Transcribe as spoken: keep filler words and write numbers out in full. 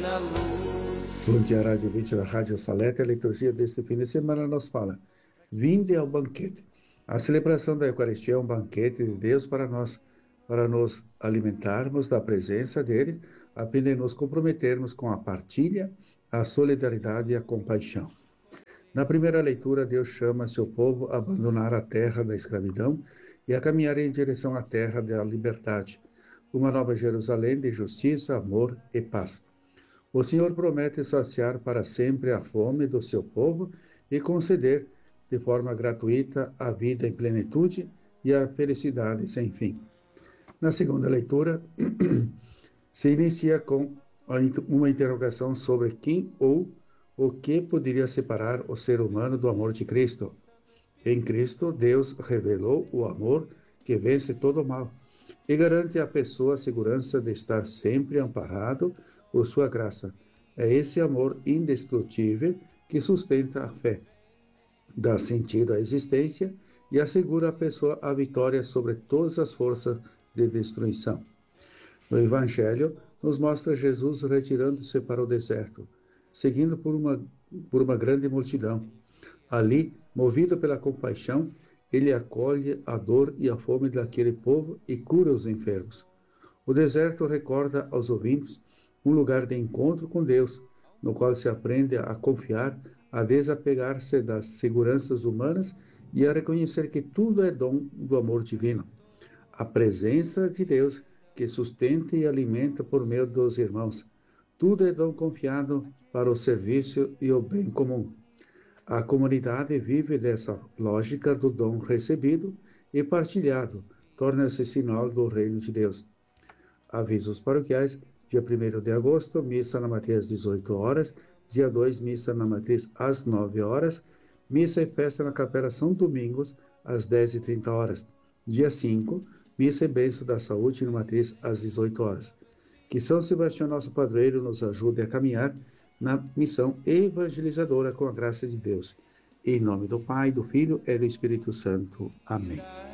Bom dia, Rádio ouvinte da Rádio Salete. A liturgia deste fim de semana nos fala: vinde ao banquete. A celebração da Eucaristia é um banquete de Deus para nós, para nos alimentarmos da presença dele, a fim de nos comprometermos com a partilha, a solidariedade e a compaixão. Na primeira leitura, Deus chama seu povo a abandonar a terra da escravidão e a caminhar em direção à terra da liberdade, uma nova Jerusalém de justiça, amor e paz. O Senhor promete saciar para sempre a fome do seu povo e conceder, de forma gratuita, a vida em plenitude e a felicidade sem fim. Na segunda leitura, se inicia com uma interrogação sobre quem ou o que poderia separar o ser humano do amor de Cristo. Em Cristo, Deus revelou o amor que vence todo o mal e garante à pessoa a segurança de estar sempre amparado por sua graça. É esse amor indestrutível que sustenta a fé, dá sentido à existência e assegura à pessoa a vitória sobre todas as forças de destruição. No Evangelho, nos mostra Jesus retirando-se para o deserto, seguindo por uma, por uma grande multidão. Ali, movido pela compaixão, ele acolhe a dor e a fome daquele povo e cura os enfermos. O deserto recorda aos ouvintes um lugar de encontro com Deus, no qual se aprende a confiar, a desapegar-se das seguranças humanas e a reconhecer que tudo é dom do amor divino. A presença de Deus que sustenta e alimenta por meio dos irmãos. Tudo é dom confiado para o serviço e o bem comum. A comunidade vive dessa lógica do dom recebido e partilhado, torna-se sinal do reino de Deus. Avisos paroquiais: dia primeiro de agosto, missa na matriz às dezoito horas, dia dois, missa na matriz às nove horas, missa e festa na Capela São Domingos às dez e trinta horas, dia cinco, missa e bênção da saúde na matriz às dezoito horas. Que São Sebastião, nosso padroeiro, nos ajude a caminhar na missão evangelizadora com a graça de Deus. Em nome do Pai, do Filho e do Espírito Santo. Amém.